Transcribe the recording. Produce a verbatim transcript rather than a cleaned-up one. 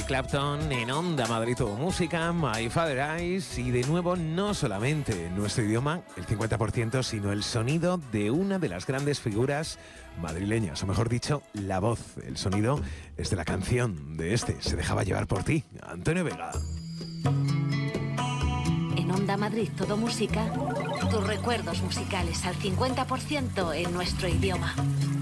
Eric Clapton en Onda Madrid Todo Música, My Father Eyes, y de nuevo no solamente nuestro idioma, el cincuenta por ciento, sino el sonido de una de las grandes figuras madrileñas, o mejor dicho, la voz. El sonido es de la canción de este, Se dejaba llevar por ti, Antonio Vega. En Onda Madrid Todo Música, tus recuerdos musicales al cincuenta por ciento en nuestro idioma.